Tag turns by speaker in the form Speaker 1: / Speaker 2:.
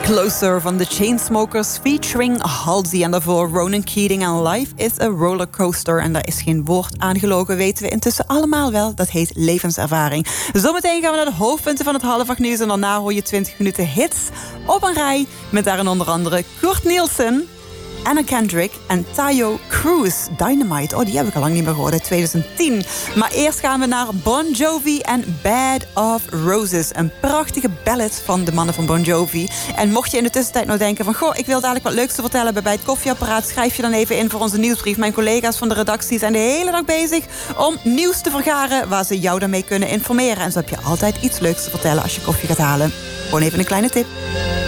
Speaker 1: Closer van The Chainsmokers featuring Halsey. En daarvoor Ronan Keating en Life is a Rollercoaster. En daar is geen woord aan gelogen, weten we intussen allemaal wel. Dat heet levenservaring. Zometeen gaan we naar de hoofdpunten van het 7:30 nieuws. En daarna hoor je 20 minuten hits op een rij. Met daarin onder andere Kurt Nielsen, Anna Kendrick en Tayo Cruz. Dynamite, die heb ik al lang niet meer gehoord, uit 2010. Maar eerst gaan we naar Bon Jovi en Bed of Roses. Een prachtige ballad van de mannen van Bon Jovi. En mocht je in de tussentijd nou denken van... ik wil dadelijk wat leuks te vertellen hebben bij het koffieapparaat... schrijf je dan even in voor onze nieuwsbrief. Mijn collega's van de redactie zijn de hele dag bezig... om nieuws te vergaren waar ze jou daarmee kunnen informeren. En zo heb je altijd iets leuks te vertellen als je koffie gaat halen. Gewoon even een kleine tip.